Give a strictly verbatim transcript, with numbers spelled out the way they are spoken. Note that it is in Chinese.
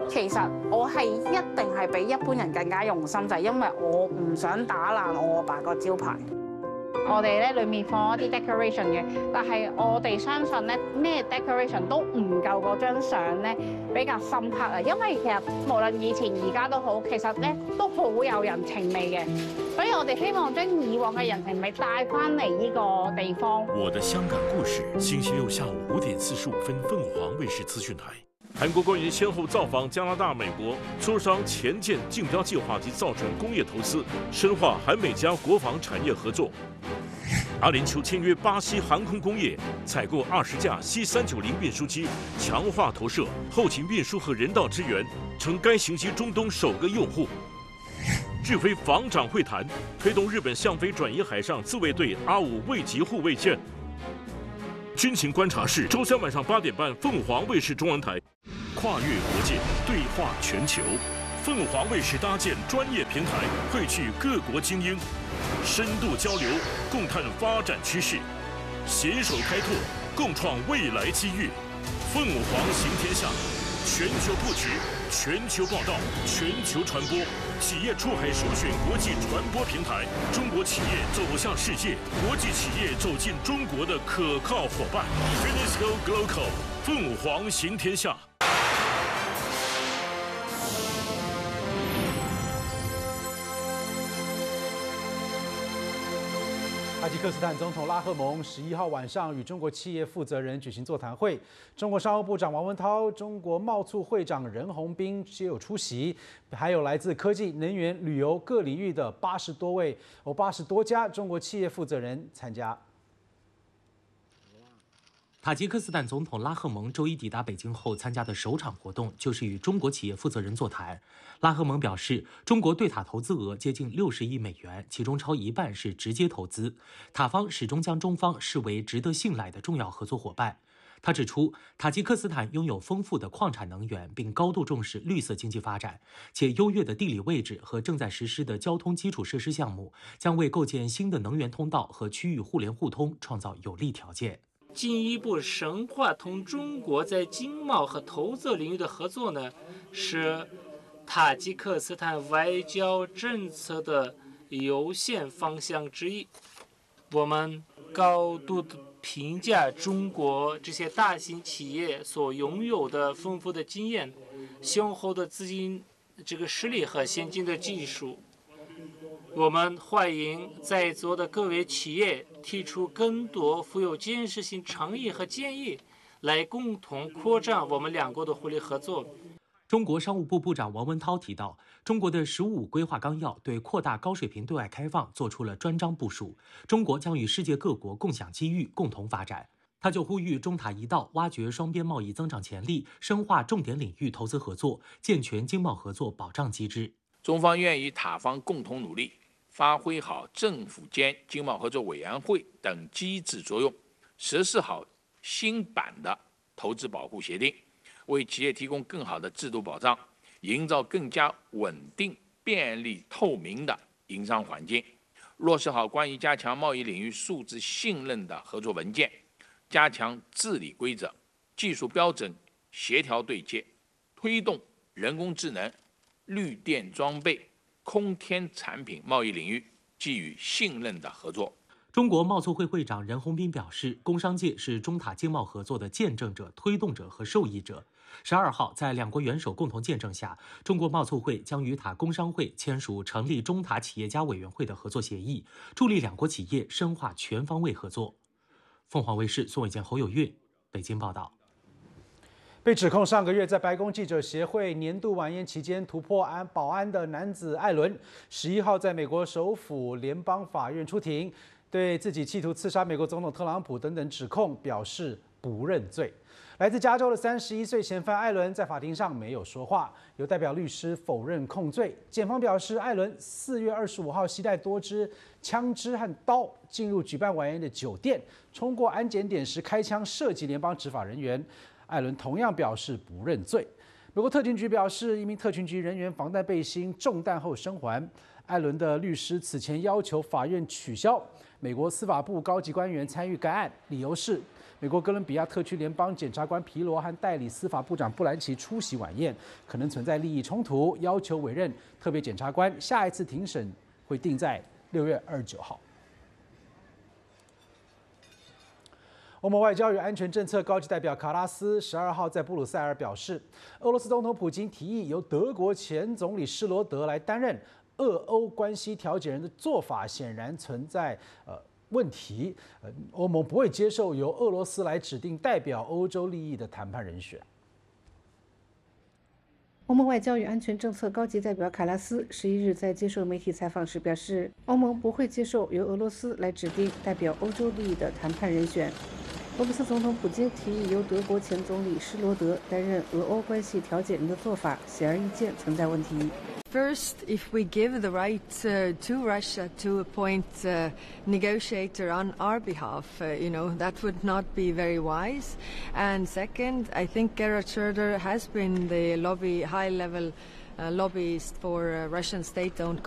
其實我係一定係比一般人更加用心，就係因為我唔想打爛我阿爸個招牌。我哋咧裡面放一啲 decoration 嘅，但係我哋相信咧咩 decoration 都唔夠嗰張相咧比較深刻啊！因為其實無論以前而家都好，其實咧都好有人情味嘅，所以我哋希望將以往嘅人情味帶翻嚟呢個地方。我的香港故事，星期六下午五點四十五分，鳳凰衛視資訊台。韓國官員先後造訪加拿大、美國，磋商前艦競標計劃及造船工業投資，深化韓美加國防產業合作。阿聯酋簽約巴西航空工業，採購二十架 C 三九零運輸機，強化投射、後勤運輸和人道支援，成該型機中東首個用戶。日菲防長會談，推動日本向飛轉移海上自衛隊阿五衛級護衛艦。軍情觀察室，周三晚上八點半，鳳凰衛視中文台。跨越國界，對話全球，鳳凰衛視搭建專業平台，匯聚各國精英，深度交流，共探發展趨勢，攜手開拓，共創未來機遇。鳳凰行天下，全球布局，全球報道，全球傳播，企業出海首選國際傳播平台，中國企業走向世界，國際企業走進中國的可靠夥伴。Finisco Global， 鳳凰行天下。 塔吉克斯坦总统拉赫蒙十一号晚上与中国企业负责人举行座谈会，中国商务部长王文涛、中国贸促会长任鸿斌皆有出席，还有来自科技、能源、旅游各领域的八十多位哦八十多家中国企业负责人参加。 塔吉克斯坦总统拉赫蒙周一抵达北京后参加的首场活动就是与中国企业负责人座谈。拉赫蒙表示，中国对塔投资额接近六十亿美元，其中超一半是直接投资。塔方始终将中方视为值得信赖的重要合作伙伴。他指出，塔吉克斯坦拥有丰富的矿产能源，并高度重视绿色经济发展，且优越的地理位置和正在实施的交通基础设施项目将为构建新的能源通道和区域互联互通创造有利条件。 进一步深化同中国在经贸和投资领域的合作呢，是塔吉克斯坦外交政策的优先方向之一。我们高度的评价中国这些大型企业所拥有的丰富的经验、雄厚的资金这个实力和先进的技术。我们欢迎在座的各位企业提出更多富有建设性倡议和建议，来共同扩展我们两国的互利合作。 中国商务部部长王文涛提到，中国的“十五五”规划纲要对扩大高水平对外开放做出了专章部署，中国将与世界各国共享机遇，共同发展。他就呼吁中塔一道挖掘双边贸易增长潜力，深化重点领域投资合作，健全经贸合作保障机制。 中方愿与塔方共同努力，发挥好政府间经贸合作委员会等机制作用，实施好新版的投资保护协定，为企业提供更好的制度保障，营造更加稳定、便利、透明的营商环境，落实好关于加强贸易领域数字信任的合作文件，加强治理规则、技术标准协调对接，推动人工智能、绿电装备、空天产品贸易领域寄予信任的合作。 中国贸促会会长任鸿斌表示，工商界是中塔经贸合作的见证者、推动者和受益者。十二号，在两国元首共同见证下，中国贸促会将与塔工商会签署成立中塔企业家委员会的合作协议，助力两国企业深化全方位合作。凤凰卫视宋伟健、侯友运北京报道。 被指控上个月在白宫记者协会年度晚宴期间突破安保安的男子艾伦，十一号在美国首府联邦法院出庭，对自己企图刺杀美国总统特朗普等等指控表示不认罪。来自加州的三十一岁嫌犯艾伦在法庭上没有说话，由代表律师否认控罪。检方表示，艾伦四月二十五号携带多支枪支和刀进入举办晚宴的酒店，冲过安检点时开枪射击联邦执法人员。艾伦同样表示不认罪。美国特勤局表示，一名特勤局人员防弹背心中弹后生还。艾伦的律师此前要求法院取消美国司法部高级官员参与该案，理由是美国哥伦比亚特区联邦检察官皮罗和代理司法部长布兰奇出席晚宴，可能存在利益冲突，要求委任特别检察官。下一次庭审会定在六月二十九号。欧盟外交与安全政策高级代表卡拉斯十二号在布鲁塞尔表示，俄罗斯总统普京提议由德国前总理施罗德来担任俄欧关系调解人的做法，显然存在呃问题。呃，欧盟不会接受由俄罗斯来指定代表欧洲利益的谈判人选。 欧盟外交与安全政策高级代表卡拉斯十一日在接受媒体采访时表示，欧盟不会接受由俄罗斯来指定代表欧洲利益的谈判人选。俄罗斯总统普京提议由德国前总理施罗德担任俄欧关系调解人的做法，显而易见存在问题。 First, if we give the right uh, to Russia to appoint a negotiator on our behalf, uh, you know, that would not be very wise. And second, I think Gerhard Schröder has been the lobby, high-level uh, lobbyist for uh, Russian state-owned